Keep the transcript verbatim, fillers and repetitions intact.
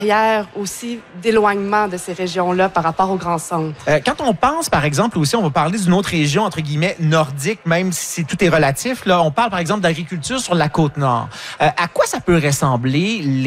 barrière aussi d'éloignement de ces régions-là par rapport aux grands centres. Euh, quand on pense, par exemple, aussi, on va parler d'une autre région, entre guillemets, nordique, même si c'est, tout est relatif, là, on parle, par exemple, d'agriculture sur la Côte-Nord. Euh, à quoi ça peut ressembler